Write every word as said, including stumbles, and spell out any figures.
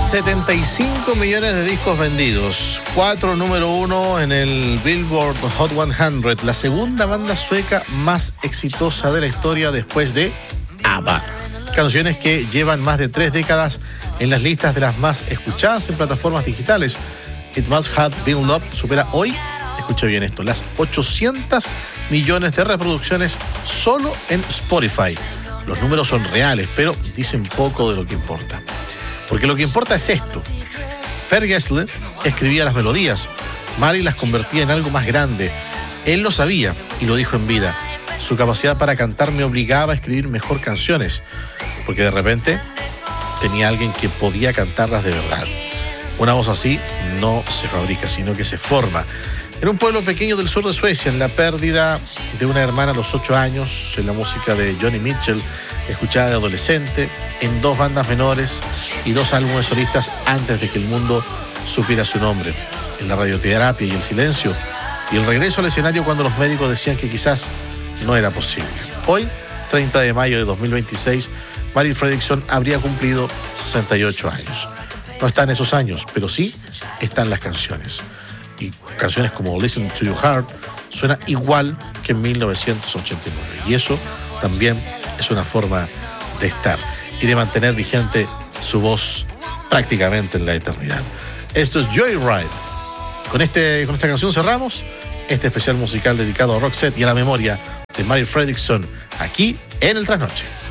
setenta y cinco millones de discos vendidos, cuatro número uno en el Billboard Hot cien, la segunda banda sueca más exitosa de la historia después de ABBA. Canciones que llevan más de tres décadas en las listas de las más escuchadas en plataformas digitales. It Must Have Been Love supera hoy, escucha bien esto, las ochocientos millones de reproducciones solo en Spotify. Los números son reales, pero dicen poco de lo que importa. Porque lo que importa es esto. Per Gessle escribía las melodías, Mari las convertía en algo más grande. Él lo sabía y lo dijo en vida. Su capacidad para cantar me obligaba a escribir mejor canciones, porque de repente tenía alguien que podía cantarlas de verdad. Una voz así no se fabrica, sino que se forma. En un pueblo pequeño del sur de Suecia, en la pérdida de una hermana a los ocho años, en la música de Johnny Mitchell, escuchada de adolescente, en dos bandas menores y dos álbumes solistas antes de que el mundo supiera su nombre, en la radioterapia y el silencio, y el regreso al escenario cuando los médicos decían que quizás no era posible. Hoy, treinta de mayo de dos mil veintiséis, Mari Fredriksson habría cumplido sesenta y ocho años. No están esos años, pero sí están las canciones. Y canciones como Listen to Your Heart suena igual que en mil novecientos ochenta y nueve. Y eso también es una forma de estar y de mantener vigente su voz prácticamente en la eternidad. Esto es Joyride. Con, este, con esta canción cerramos este especial musical dedicado a Roxette y a la memoria de Mari Fredriksson aquí en el Trasnoche.